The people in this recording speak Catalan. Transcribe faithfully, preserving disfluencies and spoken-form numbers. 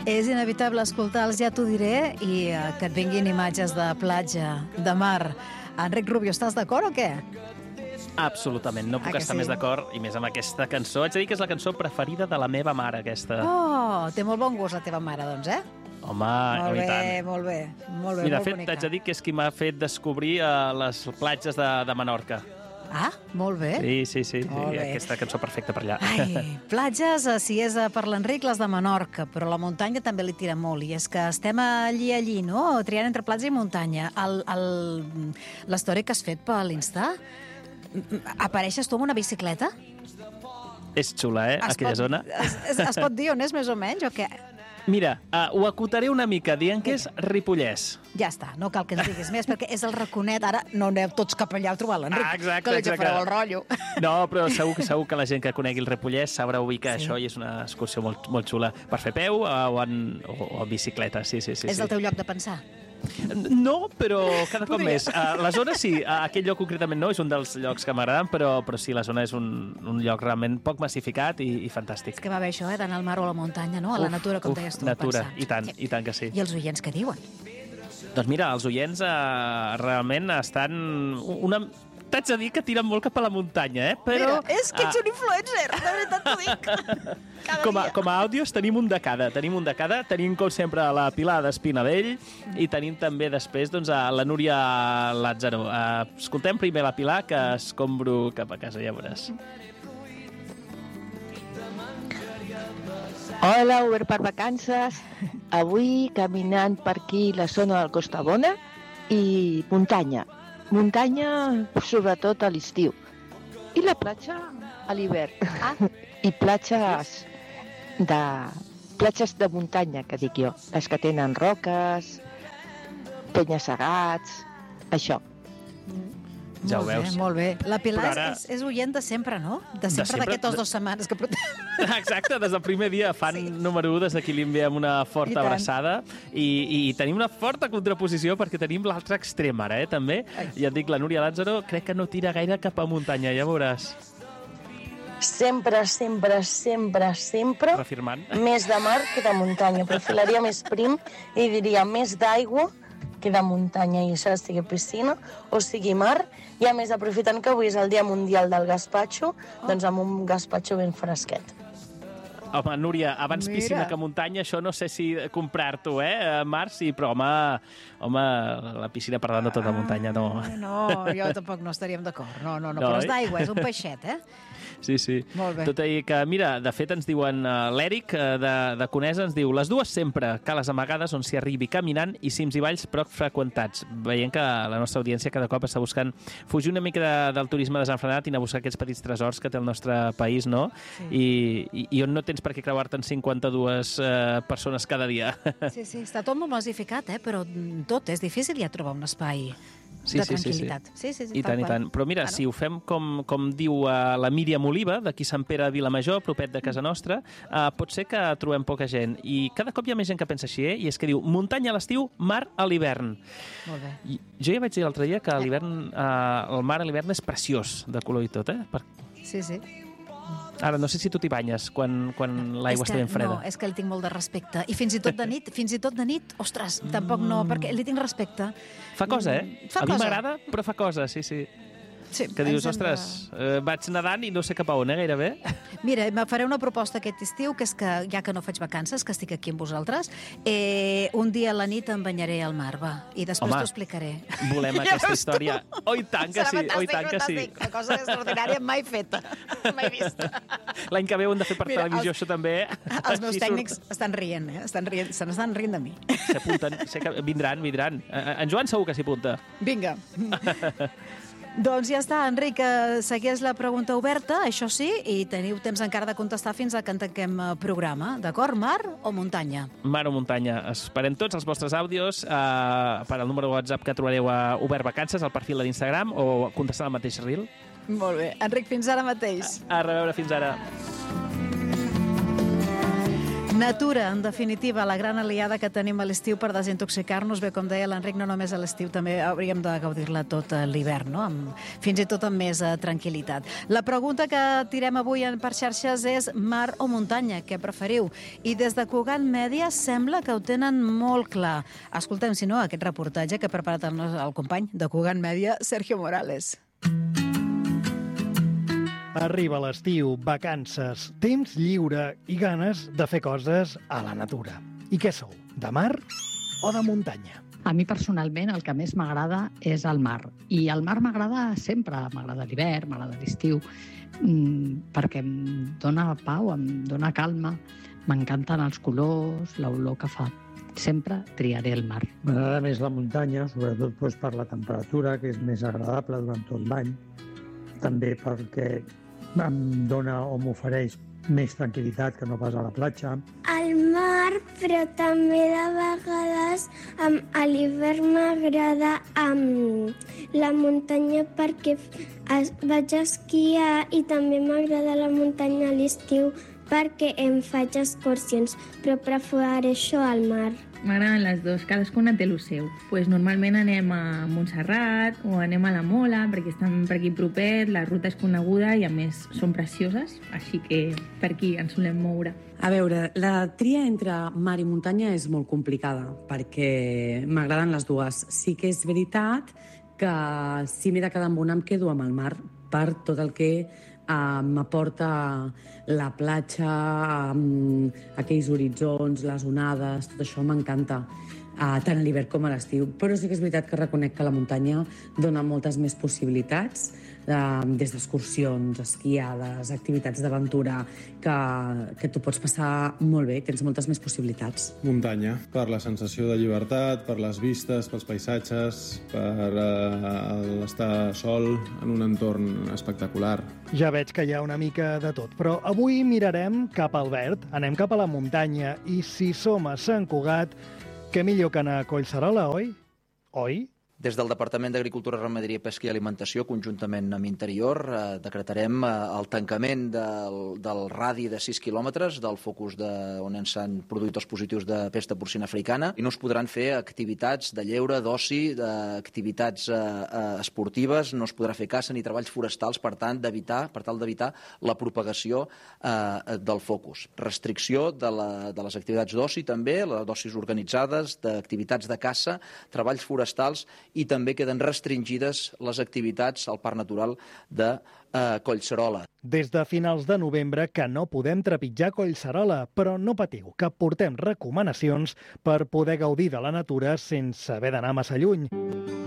És inevitable escoltar els Ja t'ho diré i eh, que et vinguin imatges de platja, de mar. Enric Rubio, estàs d'acord o què? Absolutament, no puc Ah, que estar sí? més d'acord, i més amb aquesta cançó. Haig de dir que és la cançó preferida de la meva mare, aquesta. Oh, té molt bon gust la teva mare, doncs, eh? Home, Molt i bé, tant. molt bé, molt bé, I de molt fet, bonica. t'haig de dir que és qui m'ha fet descobrir uh, les platges de, de Menorca. Ah, molt bé. Sí, sí, sí, Molt sí, bé. aquesta cançó perfecta per allà. Ai, platges, eh, si és eh, per l'Enric, les de Menorca, però la muntanya també li tira molt, i és que estem allí, allí, no?, triant entre platja i muntanya. El- el- L'història que has fet per l'Insta, apareixes tu amb una bicicleta? És xula, eh, Es aquella pot, zona. Es, es, es pot dir on és, més o menys, o què? Mira, uh, ho acotaré una mica dient que és Ripollès. Ja està, no cal que ens diguis més, perquè és el raconet, ara no aneu tots cap allà a trobar l'Enric, Ah, exacte, que li exacte. fareu el rotllo. No, però segur que segur que la gent que conegui el Ripollès sabrà ubicar Sí. això, i és una excursió molt, molt xula per fer peu uh, o, en, o, o en bicicleta, sí, sí, sí. És sí. el teu lloc de pensar. No, però cada cop Podria. més. Uh, la zona sí, uh, aquest lloc concretament no, és un dels llocs que m'agraden, però, però sí, la zona és un, un lloc realment poc massificat i, i fantàstic. És que va bé això, eh, d'anar al mar o a la muntanya, no? A la Uf, natura, com uf, deies tu. natura, pensar. i tant, i tant que sí. I els oients què diuen? Doncs mira, els oients eh, realment estan... Una... T'haig de dir que tiren molt cap a la muntanya, eh? Però, Mira, és que ets ah, un influencer, de veritat t'ho dic. Cada com a, dia. com a àudios tenim un de cada, tenim un de cada. Tenim, com sempre, la Pilar d'Espinadell i tenim també després doncs, a la Núria Lázaro. Uh, escoltem primer la Pilar, que escombro cap a casa, ja veuràs. Hola, Uber per vacances. Avui caminant per aquí la zona del Costa Bona i muntanya. Muntanya sobretot a l'estiu. I la platja a l'hivern. Ah. I platges de, platges de muntanya, que dic jo. Les que tenen roques, penya-segats, això. Ja ho Molt bé, veus. molt bé. La Pilar Però ara- és, és oient de sempre, no? De sempre, sempre, d'aquestes de- dues setmanes que portem. Exacte, des del primer dia fan sí. número u, des d'aquí li enviem una I forta tant. abraçada i, i tenim una forta contraposició perquè tenim l'altre extrem ara, eh, també. Ai. Ja et dic, la Núria Lázaro crec que no tira gaire cap a muntanya, ja veuràs. Sempre, sempre, sempre, sempre Reafirmant. més de mar que de muntanya. Perfilaria més prim i diria més d'aigua que de muntanya, i això sigui piscina o sigui mar. I a més, aprofitant que avui és el Dia Mundial del Gaspatxo, doncs amb un gaspatxo ben fresquet. Home, Núria, abans Mira. piscina que muntanya, això no sé si comprar-t'ho, eh? Mar, sí, però home, home, la piscina per davant de tota muntanya, no. Ah, no, jo tampoc no estaríem d'acord. No, no, no, No, però oi? és d'aigua, és un peixet, eh? Sí, sí. Molt bé. Tot i que, mira, de fet ens diuen, uh, l'Èric uh, de, de Conesa ens diu les dues sempre, cales amagades on s'hi arribi caminant i cims i valls poc freqüentats. Veient que la nostra audiència cada cop està buscant fugir una mica de, del turisme desenfrenat i anar a buscar aquests petits tresors que té el nostre país, no? Sí. I, i, I on no tens per què creuar-te en cinquanta-dues uh, persones cada dia. Sí, sí, està tot molt massificat, eh? Però mm, tot és difícil ja trobar un espai Sí, de sí, sí, sí. tranquil·litat. Sí, sí, sí, I tal tant, i qual. tant. Però mira, Bueno. si ho fem com, com diu uh, la Míriam Oliva, d'aquí Sant Pere de Vilamajor, propet de casa nostra, uh, pot ser que trobem poca gent. I cada cop hi ha més gent que pensa així, eh? I és que diu, muntanya a l'estiu, mar a l'hivern. Molt bé. I jo ja vaig dir l'altre dia que a l'hivern, uh, el mar a l'hivern és preciós, de color i tot, eh? Per... Sí, sí. Ara, no sé si tu t'hi banyes quan, quan l'aigua És està que- ben freda. No, és que li tinc molt de respecte. I fins i tot de nit, fins i tot de nit, ostres, tampoc no, perquè li tinc respecte. Fa cosa, eh? Mm, fa a mi cosa. m'agrada, però fa cosa, sí, sí. Sí, Que dius, ens hem de- ostres, eh, vaig nedant i no sé cap a on, eh, gairebé. Mira, me faré una proposta aquest estiu, que és que, ja que no faig vacances, que estic aquí amb vosaltres, eh, un dia a la nit em banyaré al mar, va, i després Home, t'ho explicaré. Volem Ja aquesta veus tu? història. Oh, i tant que Serà sí, fantàstic, oh, i tant que sí. fantàstic. Una cosa extraordinària mai feta, mai vista. L'any que ve ho hem de fer per Mira, televisió, els- això també. Els meus Així tècnics surt. estan rient, eh? Estan rient, se n'estan rient de mi. S'apunten, sé que vindran, vindran. Eh, En Joan segur que s'hi apunta. Vinga. Doncs ja està, Enric, eh, segueix la pregunta oberta, això sí, i teniu temps encara de contestar fins a que en tanquem eh, programa, d'acord? Mar o muntanya? Mar o muntanya. Esperem tots els vostres àudios eh, per al número de WhatsApp que trobareu a Obert Vacances, al perfil de l'Instagram, o contestant al mateix reel. Molt bé. Enric, fins ara mateix. A reveure, fins ara. Natura, en definitiva, la gran aliada que tenim a l'estiu per desintoxicar-nos. Bé, com deia l'Enric, no només a l'estiu, també hauríem de gaudir-la tot l'hivern, no? Amb, fins i tot amb més uh, tranquil·litat. La pregunta que tirem avui per xarxes és mar o muntanya, què preferiu? I des de Cugat Mèdia sembla que ho tenen molt clar. Escoltem, si no, aquest reportatge que ha preparat el, el company de Cugat Mèdia, Sergio Morales. Arriba l'estiu, vacances, temps lliure i ganes de fer coses a la natura. I què sou, de mar o de muntanya? A mi personalment el que més m'agrada és el mar. I el mar m'agrada sempre, m'agrada l'hivern, m'agrada l'estiu, perquè em dóna pau, em dóna calma, m'encanten els colors, l'olor que fa. Sempre triaré el mar. M'agrada més la muntanya, sobretot doncs, per la temperatura, que és més agradable durant tot l'any. També perquè em dona o m'ofereix més tranquil·litat que no pas a la platja. Al mar, però també de vegades a l'hivern m'agrada la muntanya perquè vaig a esquiar i també m'agrada la muntanya a l'estiu perquè em faig excursions, però prefereixo al mar. M'agraden les dues, cadascuna té el seu. Pues normalment anem a Montserrat o anem a la Mola, perquè estan per aquí propet, la ruta és coneguda i a més són precioses, així que per aquí ens solem moure. A veure, la tria entre mar i muntanya és molt complicada, perquè m'agraden les dues. Sí que és veritat que si m'he de quedar amb una em quedo amb el mar, per tot el que Uh, m'aporta la platja, um, aquells horitzons, les onades, tot això m'encanta, uh, tant a l'hivern com a l'estiu. Però sí que és veritat que reconec que la muntanya dona moltes més possibilitats, uh, des d'excursions, esquiades, activitats d'aventura, que, que tu pots passar molt bé, tens moltes més possibilitats. Muntanya, per la sensació de llibertat, per les vistes, pels paisatges, per uh, estar sol en un entorn espectacular. Ja veig que hi ha una mica de tot, però avui mirarem cap al verd, anem cap a la muntanya, i si som a Sant Cugat, què millor que anar a Collserola, oi? Oi? Des del Departament d'Agricultura, Ramaderia, Pesca i Alimentació, conjuntament amb Interior, eh, decretarem eh, el tancament del, del radi de sis quilòmetres del focus de, on ens s'han produït els positius de pesta porcina africana i no es podran fer activitats de lleure, d'oci, activitats eh, eh, esportives, no es podrà fer caça ni treballs forestals, per tant, d'evitar, per tal d'evitar la propagació eh, del focus. Restricció de, la, de les activitats d'oci també, les dosis organitzades, d'activitats de caça, treballs forestals, i també queden restringides les activitats al Parc Natural de eh, Collserola. Des de finals de novembre que no podem trepitjar Collserola, però no patiu, que portem recomanacions per poder gaudir de la natura sense haver d'anar massa lluny.